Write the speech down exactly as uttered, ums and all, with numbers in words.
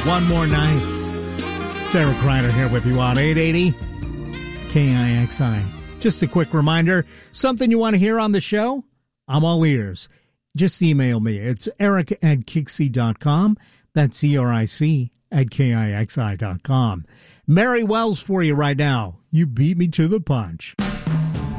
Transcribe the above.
One more night. Sarah Kreider here with you on eight eighty K I X I. Just a quick reminder, something you want to hear on the show? I'm all ears. Just email me. It's eric at kixi dot com. That's C R I C at K I X I dot com. Mary Wells for you right now. You beat me to the punch.